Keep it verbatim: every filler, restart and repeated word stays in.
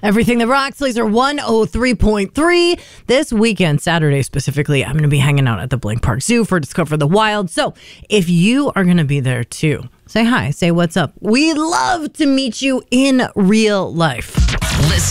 Everything that rocks, Laser one oh three point three. This weekend, Saturday specifically, I'm going to be hanging out at the Blank Park Zoo for Discover the Wild. So if you are going to be there too, say hi, say what's up. We love to meet you in real life.